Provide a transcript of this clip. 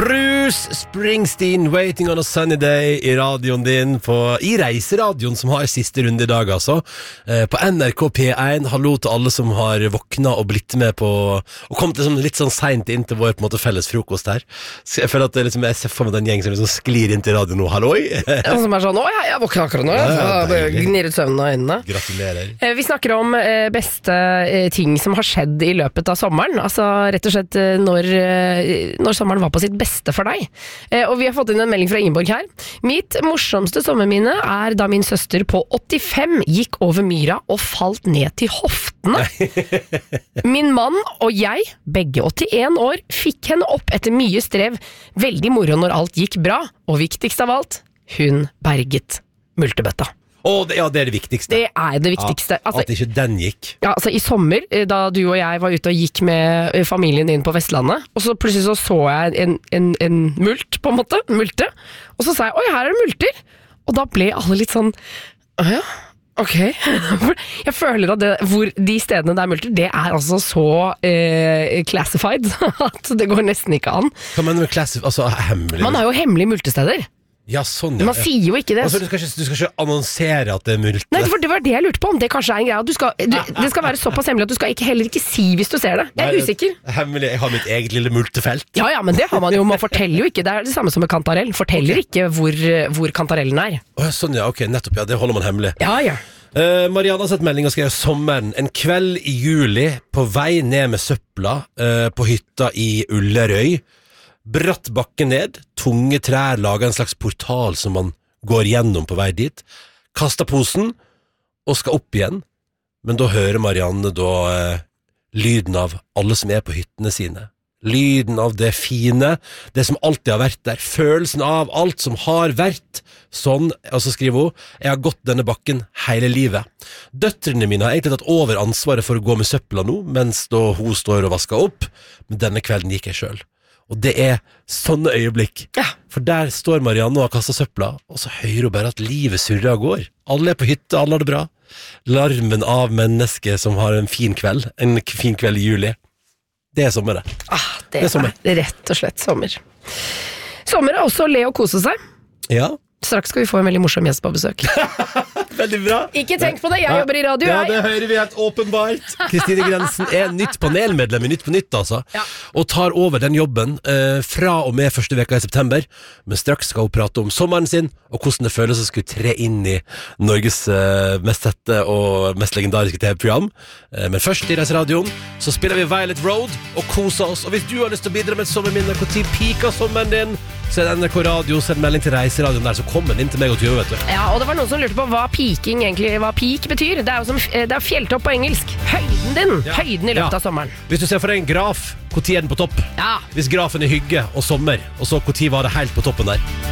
Bruce Springsteen, Waiting on a Sunny Day I radioen din I Reiseradioen som har siste runde I dag altså. På NRK P1, hallo til alle som har våkna og blitt med på og kommet liksom litt sånn sent inn til vår på en måte felles frokost her. Så jeg føler at liksom, jeg ser for meg den gjeng som liksom sklir inn til radio nå, halloi. Som sånn, jeg våkna akkurat nå, gnir ut søvnen av øynene. Gratulerer. Vi snakker om beste ting som har skjedd I løpet av sommeren, altså rett og slett når sommeren var på sitt beste for deg. Og vi har fått inn en melding fra Ingeborg her. Mitt morsomste sommerminne da min søster på 85 gikk over myra og falt ned til hoftene. Min mann og jeg, begge 81 år, fikk henne opp etter mye strev. Veldig moro når alt gikk bra, og viktigst av alt, hun berget multebøtta. Ja, det det viktigste. Det det viktigste. Ja, at ikke den gikk. Ja, altså I sommer, da du og jeg var ute og gikk med familien inn på Vestlandet, og så plutselig så jeg en mult, på en måte, multe, og så sa jeg, oi, her det multer, og da ble alle litt sånn, ja, ok. Jeg føler at hvor de stedene der multer, det altså så classified, at det går nesten ikke an. Hva mener du med classified? Altså hemmelig? Man har jo hemmelige multesteder. Ja, sånn, ja. Man sier jo ikke det. Altså, du skal ikke annonsere at det multe. Nei, for det var det jeg lurte på, om det kanskje en greie. Det skal være såpass hemmelig at du skal heller ikke si hvis du ser det. Jeg usikker. Hemmelig, jeg har mitt eget lille multefelt. Ja, men det har man jo. Man forteller jo ikke. Det det samme som med kantarell. Forteller ikke hvor kantarellen Sånn, ja, ok, nettopp, ja, det holder man hemmelig. Ja. Marianne har sett melding og skrev sommeren. En kveld I juli, på vei ned med søpla på hytta I Ullerøy. Bratt bakke ned, tunge trær lager en slags portal som man går gjennom på vei dit, kastet posen og skal opp igjen, men da hører Marianne lyden av alle som på hyttene sine, lyden av det fine, det som alltid har vært der, følelsen av alt som har vært, sånn, og så skriver hun, jeg har gått denne bakken hele livet. Døtrene mine har egentlig tatt over ansvaret for å gå med søpla nå, mens da hun står og vasker opp, men denne kvelden gikk jeg selv. Og det sånne øyeblikk. Ja. For der står Marianne og har kastet søpla, og så hører hun bare at livet surrer og går. Alle på hytte, alle har det bra. Larmen av mennesker som har en fin kveld I juli. Det sommer det. Det sommer. Rett og slett sommer. Sommer også le og kose seg. Ja. Straks skal vi få en veldig morsom gjest på besøk. Veldig bra. Ikke tenk på det, jeg jobber I radio. Ja, det hører vi helt åpenbart. Kristine Grensen nytt panelmedlem I Nytt på Nytt, altså. Ja. Og tar over den jobben fra og med første veka I september. Men straks skal hun prate om sommeren sin, og hvordan det føles å skulle tre inn I Norges mest sette og mest legendariske TV-program. Men først I Reiseradioen så spiller vi Violet Road og koser oss. Og hvis du har lyst til å bidra med et sommerminne, hvor tid piker sommeren din, så det NRK Radio, send melding til Reiseradioen der, så kommer den inn til meg og Tyve, vet du. Ja, og det var noen som lurte på hva peaking egentlig, hva peak betyr. Det jo som, det fjelltopp på engelsk. Høyden din, høyden I løpet av sommeren. Hvis du ser for deg en graf, hvor tid den på topp? Ja. Hvis grafen hygge og sommer, og så hvor tid var det helt på toppen der?